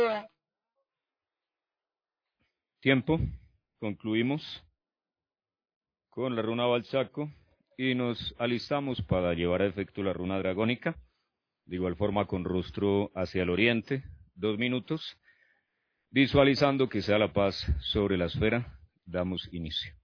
Tiempo. Concluimos con la runa Balzaco y nos alistamos para llevar a efecto la runa dragónica. De igual forma con rostro hacia el oriente, 2 minutos. Visualizando que sea la paz sobre la esfera, damos inicio.